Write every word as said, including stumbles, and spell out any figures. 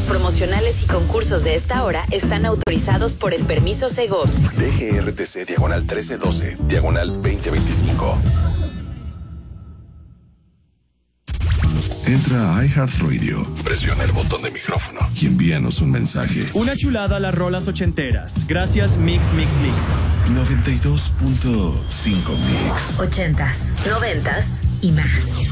promocionales y concursos de esta hora están autorizados por el permiso Segov. D G R T C diagonal trece doce, diagonal veinte veinticinco. Entra a iHeartRadio, presiona el botón de micrófono y envíanos un mensaje. Una chulada a las rolas ochenteras. Gracias Mix Mix Mix. noventa y dos punto cinco Mix. Ochentas, noventas y más.